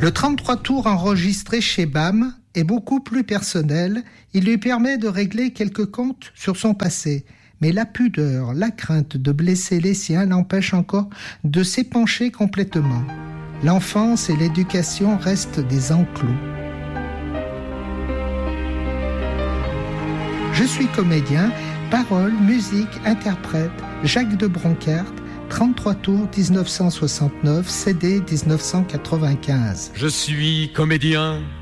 Le 33 tours enregistré chez BAM est beaucoup plus personnel. Il lui permet de régler quelques comptes sur son passé. Mais la pudeur, la crainte de blesser les siens l'empêchent encore de s'épancher complètement. L'enfance et l'éducation restent des enclos. Je suis comédien, paroles, musique, interprète, Jacques de Bronckert, 33 tours 1969, CD 1995. Je suis comédien,